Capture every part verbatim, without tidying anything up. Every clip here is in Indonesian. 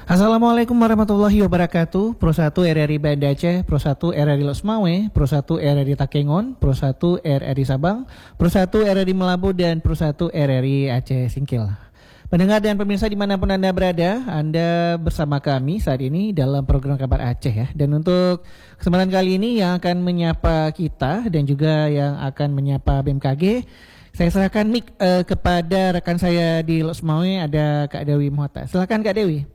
Assalamualaikum warahmatullahi wabarakatuh. Pro satu R R I Banda Aceh, Pro satu R R I Losmawe, Pro satu R R I Takengon, Pro satu R R I Sabang, Pro satu R R I Melabu, dan Pro satu R R I Aceh Singkil. Pendengar dan pemirsa dimanapun Anda berada, Anda bersama kami saat ini dalam program Kabar Aceh ya. Dan untuk kesempatan kali ini yang akan menyapa kita dan juga yang akan menyapa B M K G, saya serahkan mic uh, kepada rekan saya di Losmawe, ada Kak Dewi Mohta. Silakan Kak Dewi.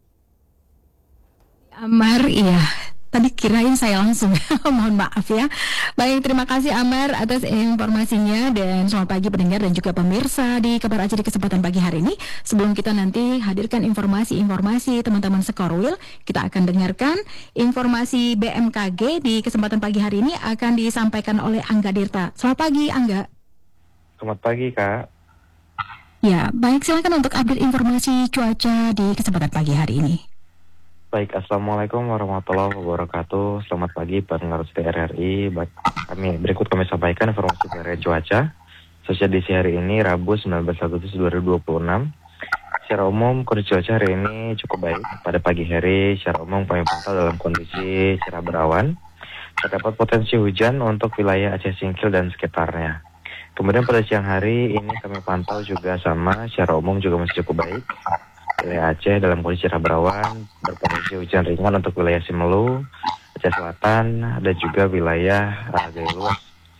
Amar, iya. Tadi kirain saya langsung, mohon maaf ya. Baik, terima kasih Amar atas informasinya dan selamat pagi pendengar dan juga pemirsa di Kabar Aceh di kesempatan pagi hari ini. Sebelum kita nanti hadirkan informasi-informasi teman-teman Sekorwil, kita akan dengarkan informasi B M K G di kesempatan pagi hari ini akan disampaikan oleh Angga Dirta. Selamat pagi Angga. Selamat pagi Kak. Ya, baik, silakan untuk update informasi cuaca di kesempatan pagi hari ini. Baik, Assalamualaikum warahmatullahi wabarakatuh. Selamat pagi pendengar setia R R I. Baik, kami berikut kami sampaikan informasi dari cuaca sosial di hari ini Rabu sembilan belas Agustus dua ribu dua puluh enam. Secara umum kondisi cuaca hari ini cukup baik. Pada pagi hari secara umum kami pantau dalam kondisi cerah berawan. Terdapat potensi hujan untuk wilayah Aceh Singkil dan sekitarnya. Kemudian pada siang hari ini kami pantau juga sama, secara umum juga masih cukup baik. Wilayah Aceh dalam kondisi cerah berawan, berpotensi hujan ringan untuk wilayah Simelu, Aceh Selatan, dan juga wilayah uh, Gaya Luas.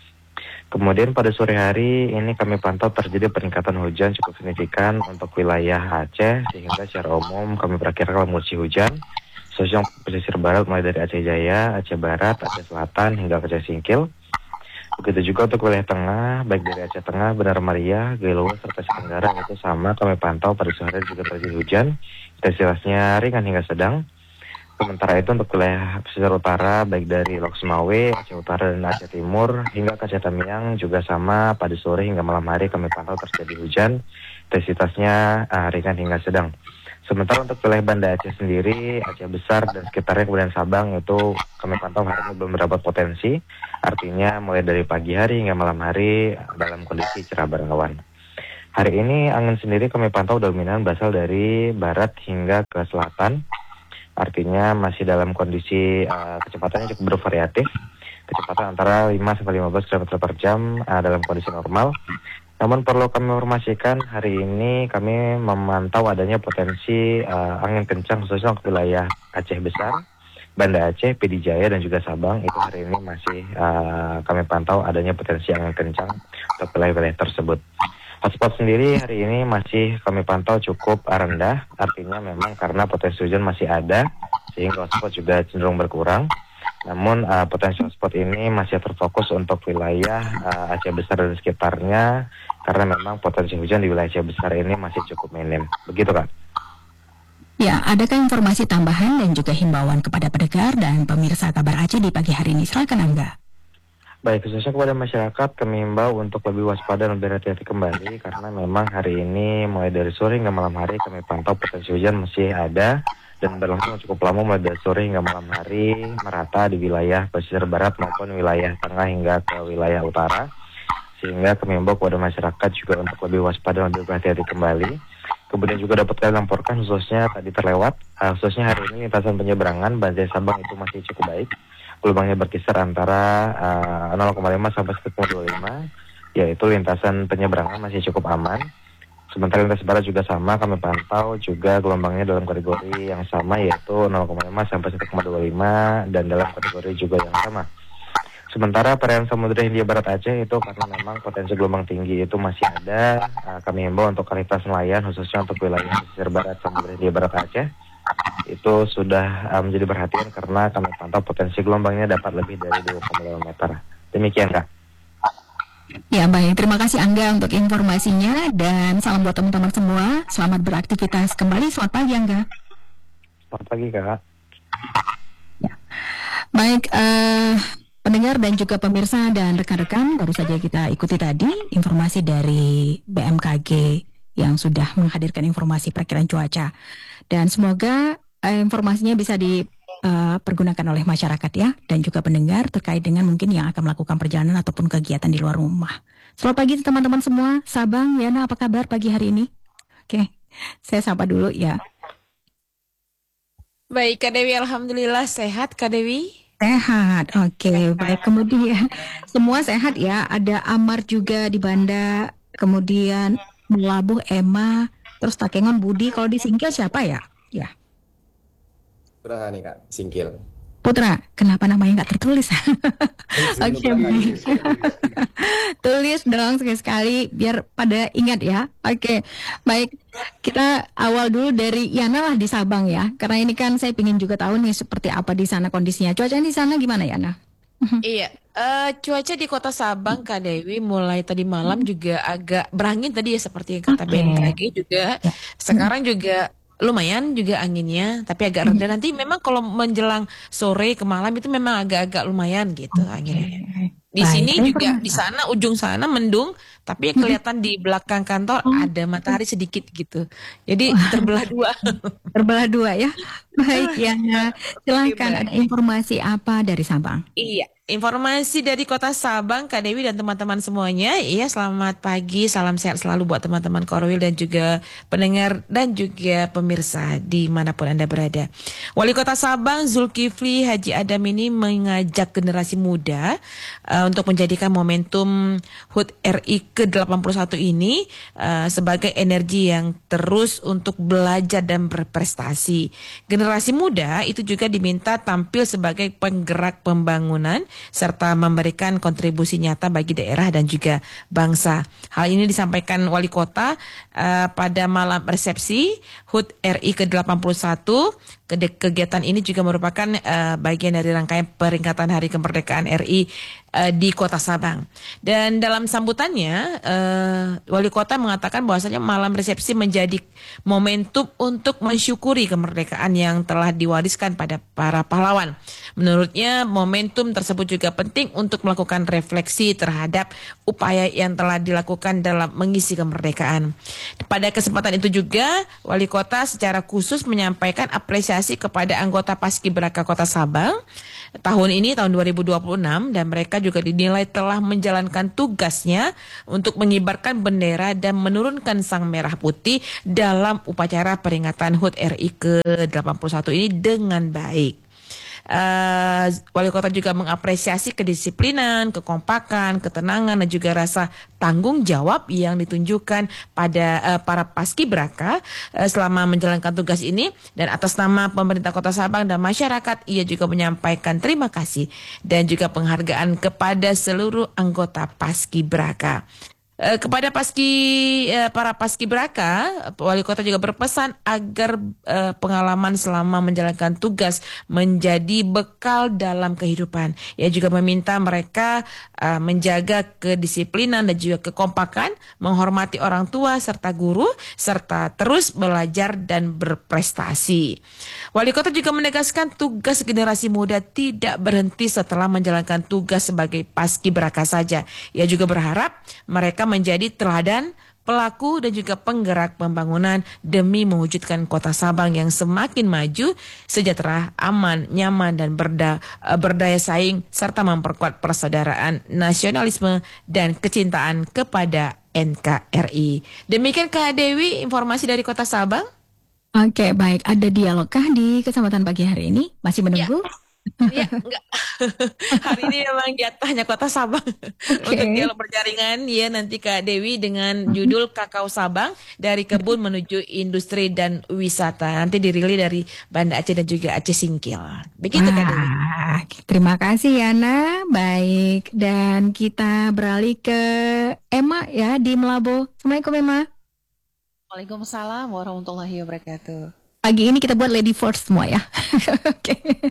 Kemudian pada sore hari ini kami pantau terjadi peningkatan hujan cukup signifikan untuk wilayah Aceh, sehingga secara umum kami perkirakan kondisi hujan khususnya pesisir barat mulai dari Aceh Jaya, Aceh Barat, Aceh Selatan, hingga Aceh Singkil. Begitu juga untuk wilayah tengah, baik dari Aceh Tengah, Benar Maria, Gaya Luas, serta Aceh Tenggara, itu sama kami pantau pada sore juga terjadi hujan, intensitasnya ringan hingga sedang. Sementara itu untuk wilayah pesisir utara, baik dari Losmawe, Aceh Utara, dan Aceh Timur, hingga ke Aceh Tamiang juga sama pada sore hingga malam hari kami pantau terjadi hujan, intensitasnya uh, ringan hingga sedang. Sementara untuk wilayah Banda Aceh sendiri, Aceh Besar dan sekitarnya kemudian Sabang itu kami pantau hari ini belum mendapat potensi. Artinya mulai dari pagi hari hingga malam hari dalam kondisi cerah berawan. Hari ini angin sendiri kami pantau dominan berasal dari barat hingga ke selatan. Artinya masih dalam kondisi uh, kecepatannya cukup bervariatif. Kecepatan antara lima sampai lima belas kilometer per jam uh, dalam kondisi normal. Namun perlu kami informasikan hari ini kami memantau adanya potensi uh, angin kencang khususnya untuk wilayah Aceh Besar, Banda Aceh, Pidi Jaya, dan juga Sabang. Itu hari ini masih uh, kami pantau adanya potensi angin kencang untuk wilayah-wilayah tersebut. Hotspot sendiri hari ini masih kami pantau cukup rendah, artinya memang karena potensi hujan masih ada sehingga hotspot juga cenderung berkurang. Namun uh, potensi hotspot ini masih terfokus untuk wilayah uh, Aceh Besar dan sekitarnya karena memang potensi hujan di wilayah Aceh Besar ini masih cukup minim. Begitu Kak? Ya, adakah informasi tambahan dan juga himbauan kepada pendengar dan pemirsa Kabar Aceh di pagi hari ini? Silakan Angga. Baik, khususnya kepada masyarakat kami himbau untuk lebih waspada dan berhati-hati kembali karena memang hari ini mulai dari sore hingga malam hari kami pantau potensi hujan masih ada dan berlangsung cukup lama mulai dari sore hingga malam hari merata di wilayah pesisir barat maupun wilayah tengah hingga ke wilayah utara, sehingga kami himbau kepada masyarakat juga untuk lebih waspada dan lebih berhati-hati kembali. Kemudian juga dapat kami laporkan khususnya tadi terlewat uh, khususnya hari ini lintasan penyeberangan Banjai Sabang itu masih cukup baik, gelombangnya berkisar antara uh, nol koma lima sampai satu koma dua lima, yaitu lintasan penyeberangan masih cukup aman. Sementara lintas barat juga sama, kami pantau juga gelombangnya dalam kategori yang sama yaitu nol koma lima sampai satu koma dua lima dan dalam kategori juga yang sama. Sementara perairan Samudra Hindia Barat Aceh itu karena memang potensi gelombang tinggi itu masih ada, uh, kami himbau untuk aktivitas nelayan khususnya untuk wilayah pesisir barat Samudra Hindia Barat Aceh itu sudah uh, menjadi perhatian karena kami pantau potensi gelombangnya dapat lebih dari dua koma lima meter. Demikian Kak. Ya baik, terima kasih Angga untuk informasinya dan salam buat teman-teman semua. Selamat beraktivitas kembali. Selamat pagi Angga. Selamat pagi Kak. Ya. Baik, uh, pendengar dan juga pemirsa dan rekan-rekan, baru saja kita ikuti tadi informasi dari B M K G yang sudah menghadirkan informasi perkiraan cuaca. Dan semoga uh, informasinya bisa di Uh, pergunakan oleh masyarakat ya dan juga pendengar terkait dengan mungkin yang akan melakukan perjalanan ataupun kegiatan di luar rumah. Selamat pagi teman-teman semua. Sabang, Yana, apa kabar pagi hari ini? Oke, saya sapa dulu ya. Baik, Kak Dewi, alhamdulillah sehat, Kak Dewi. Sehat, oke. Baik, kemudian semua sehat ya. Ada Amar juga di Banda, kemudian Melabuh, Emma, terus Takengon, Budi. Kalau di Singkil siapa ya? Ya, Putra nih Kak, Singkil. Putra. Kenapa namanya nggak tertulis? Izin Oke, Putra Kak. baik. Tulis dong sekali-sekali biar pada ingat ya. Oke, baik. Kita awal dulu dari Yana lah di Sabang ya. Karena ini kan saya ingin juga tahu nih seperti apa di sana kondisinya. Cuaca di sana gimana Yana? Iya, eh, cuaca di Kota Sabang, Kak Dewi, mulai tadi malam juga agak berangin tadi ya seperti yang kata Oke. B M K G juga. Ya. Sekarang juga lumayan juga anginnya, tapi agak rendah. Nanti memang kalau menjelang sore ke malam itu memang agak-agak lumayan gitu anginnya. Di Baik, sini saya juga pernah. di sana ujung sana mendung, tapi kelihatan di belakang kantor Oh, ada matahari sedikit gitu. Jadi terbelah dua. terbelah dua ya. Baik Yana, Oke, silahkan baik. ada informasi apa dari Sabang? Iya, informasi dari Kota Sabang, Kak Dewi dan teman-teman semuanya. Iya, selamat pagi, salam sehat selalu buat teman-teman Korwil dan juga pendengar dan juga pemirsa dimanapun Anda berada. Wali Kota Sabang Zulkifli Haji Adam ini mengajak generasi muda uh, untuk menjadikan momentum H U T R I ke delapan puluh satu ini uh, sebagai energi yang terus untuk belajar dan berprestasi. Generasi muda itu juga diminta tampil sebagai penggerak pembangunan serta memberikan kontribusi nyata bagi daerah dan juga bangsa. Hal ini disampaikan Wali Kota uh, pada malam resepsi H U T R I ke delapan puluh satu. Kede- Kegiatan ini juga merupakan uh, bagian dari rangkaian peringatan Hari Kemerdekaan R I uh, di Kota Sabang. Dan dalam sambutannya, uh, Wali Kota mengatakan bahwasanya malam resepsi menjadi momentum untuk mensyukuri kemerdekaan yang telah diwariskan pada para pahlawan. Menurutnya, momentum tersebut juga penting untuk melakukan refleksi terhadap upaya yang telah dilakukan dalam mengisi kemerdekaan. Pada kesempatan itu juga, Wali Kota secara khusus menyampaikan apresiasi kepada anggota Paskibraka Kota Sabang tahun ini, tahun dua ribu dua puluh enam, dan mereka juga dinilai telah menjalankan tugasnya untuk mengibarkan bendera dan menurunkan sang merah putih dalam upacara peringatan H U T R I ke delapan puluh satu ini dengan baik. Uh, Wali Kota juga mengapresiasi kedisiplinan, kekompakan, ketenangan dan juga rasa tanggung jawab yang ditunjukkan pada uh, para paskibraka uh, selama menjalankan tugas ini, dan atas nama pemerintah Kota Sabang dan masyarakat ia juga menyampaikan terima kasih dan juga penghargaan kepada seluruh anggota paskibraka. Eh, kepada paski eh, para paskibraka, Wali Kota juga berpesan agar eh, pengalaman selama menjalankan tugas menjadi bekal dalam kehidupan. Ia juga meminta mereka eh, menjaga kedisiplinan dan juga kekompakan, menghormati orang tua serta guru, serta terus belajar dan berprestasi. Wali Kota juga menegaskan tugas generasi muda tidak berhenti setelah menjalankan tugas sebagai paskibraka saja. Ia juga berharap mereka menjadi teladan, pelaku dan juga penggerak pembangunan demi mewujudkan Kota Sabang yang semakin maju, sejahtera, aman, nyaman dan berda, berdaya saing serta memperkuat persaudaraan, nasionalisme dan kecintaan kepada N K R I. Demikian Kak Dewi informasi dari Kota Sabang. Oke, baik. Ada dialogkah di kesempatan pagi hari ini? Masih menunggu? Ya, enggak. Hari ini memang jatahnya Kota Sabang Oke. untuk dialog berjaringan ya nanti Kak Dewi dengan judul Kakao Sabang dari kebun menuju industri dan wisata. Nanti dirilis dari Banda Aceh dan juga Aceh Singkil. Begitu Kak Dewi. Wah, terima kasih Yana. Baik, dan kita beralih ke Emma ya di Melabo. Assalamualaikum Emma. Waalaikumsalam warahmatullahi wabarakatuh. Pagi ini kita buat lady first semua ya. Oke,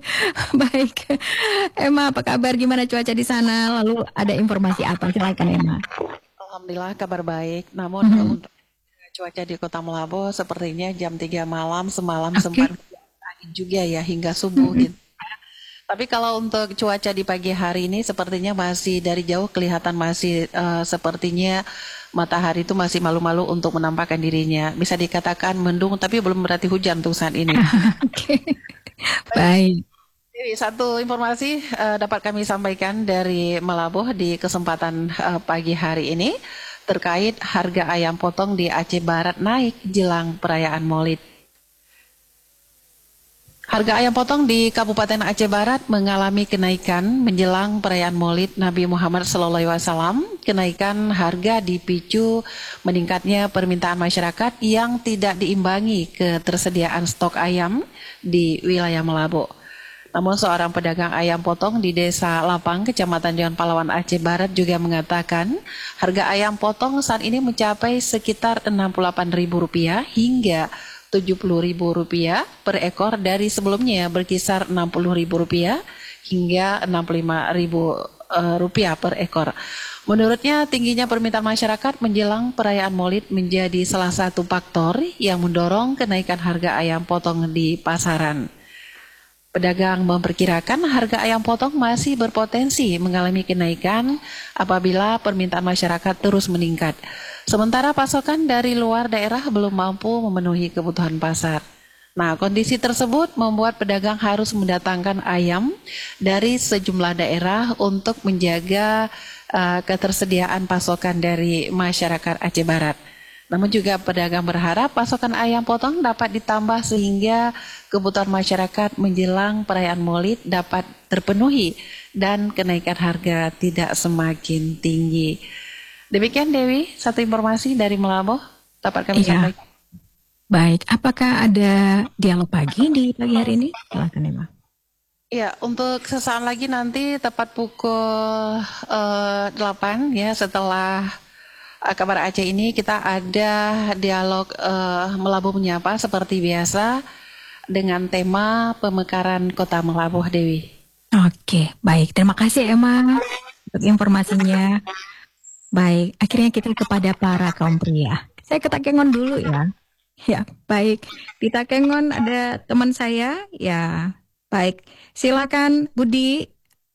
baik. Emma, apa kabar? Gimana cuaca di sana? Lalu ada informasi apa? Silakan Emma. Alhamdulillah kabar baik. Namun Mhm. untuk cuaca di Kota Melabo sepertinya jam tiga malam semalam Oke. sempat angin juga ya hingga subuh Mhm. gitu. Tapi kalau untuk cuaca di pagi hari ini sepertinya masih dari jauh kelihatan masih eh, sepertinya matahari itu masih malu-malu untuk menampakkan dirinya. Bisa dikatakan mendung tapi belum berarti hujan untuk saat ini. Oke, baik. Jadi satu informasi eh, dapat kami sampaikan dari Melabo di kesempatan eh, pagi hari ini terkait harga ayam potong di Aceh Barat naik jelang perayaan Maulid. Harga ayam potong di Kabupaten Aceh Barat mengalami kenaikan menjelang perayaan Maulid Nabi Muhammad shallallahu alaihi wasallam. Kenaikan harga dipicu meningkatnya permintaan masyarakat yang tidak diimbangi ketersediaan stok ayam di wilayah Melabu. Namun seorang pedagang ayam potong di Desa Lapang, Kecamatan John Pahlawan, Aceh Barat juga mengatakan harga ayam potong saat ini mencapai sekitar enam puluh delapan ribu rupiah hingga tujuh puluh ribu rupiah per ekor dari sebelumnya berkisar enam puluh ribu rupiah hingga enam puluh lima ribu rupiah per ekor. Menurutnya tingginya permintaan masyarakat menjelang perayaan Maulid menjadi salah satu faktor yang mendorong kenaikan harga ayam potong di pasaran. Pedagang memperkirakan harga ayam potong masih berpotensi mengalami kenaikan apabila permintaan masyarakat terus meningkat. Sementara pasokan dari luar daerah belum mampu memenuhi kebutuhan pasar. Nah, kondisi tersebut membuat pedagang harus mendatangkan ayam dari sejumlah daerah untuk menjaga uh, ketersediaan pasokan dari masyarakat Aceh Barat. Namun juga pedagang berharap pasokan ayam potong dapat ditambah sehingga kebutuhan masyarakat menjelang perayaan Maulid dapat terpenuhi dan kenaikan harga tidak semakin tinggi. Demikian Dewi, satu informasi dari Melambo dapat kami Iya. sampaikan. Baik, apakah ada dialog pagi di pagi hari ini? Silakan Emma. Ya, untuk sesaat lagi nanti tepat pukul uh, delapan ya setelah uh, kabar Aceh ini kita ada dialog uh, Melabuh Menyapa seperti biasa dengan tema pemekaran Kota Melabuh, Dewi. Oke, baik. Terima kasih Emma untuk informasinya. Baik, akhirnya kita kepada para kaum pria. Saya ke Takengon dulu ya. Ya, baik. Di Takengon ada teman saya. Ya, baik. Silakan Budi.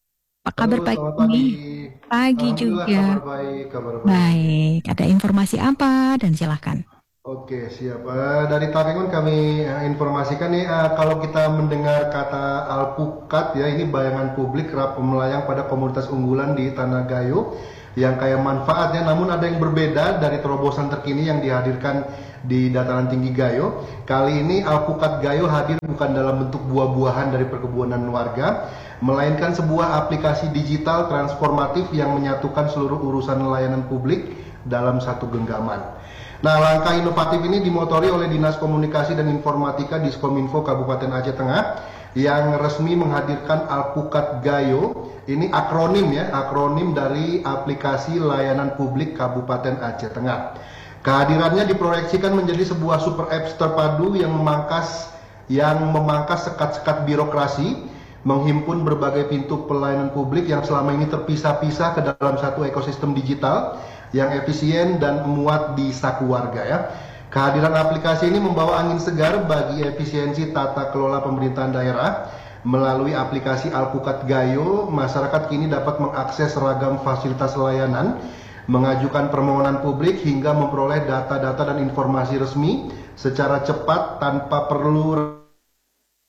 Apa kabar Halo, pagi selamat ini? pagi. Pagi Alhamdulillah, juga. kabar baik, kabar baik. Baik, ada informasi apa dan silakan. Oke, siap. Eh, dari Takengon kami eh, informasikan nih, eh, kalau kita mendengar kata alpukat ya, ini bayangan publik kerap melayang pada komunitas unggulan di Tanah Gayo yang kaya manfaatnya, namun ada yang berbeda dari terobosan terkini yang dihadirkan di dataran tinggi Gayo. Kali ini alpukat Gayo hadir bukan dalam bentuk buah-buahan dari perkebunan warga, melainkan sebuah aplikasi digital transformatif yang menyatukan seluruh urusan layanan publik dalam satu genggaman. Nah, langkah inovatif ini dimotori oleh Dinas Komunikasi dan Informatika Diskominfo Kabupaten Aceh Tengah yang resmi menghadirkan Alpukat Gayo. Ini akronim ya, akronim dari aplikasi layanan publik Kabupaten Aceh Tengah. Kehadirannya diproyeksikan menjadi sebuah super apps terpadu yang memangkas yang memangkas sekat-sekat birokrasi, menghimpun berbagai pintu pelayanan publik yang selama ini terpisah-pisah ke dalam satu ekosistem digital yang efisien dan memuat di saku warga ya. Kehadiran aplikasi ini membawa angin segar bagi efisiensi tata kelola pemerintahan daerah. Melalui aplikasi Alpukat Gayo, masyarakat kini dapat mengakses ragam fasilitas layanan, mengajukan permohonan publik hingga memperoleh data-data dan informasi resmi secara cepat tanpa perlu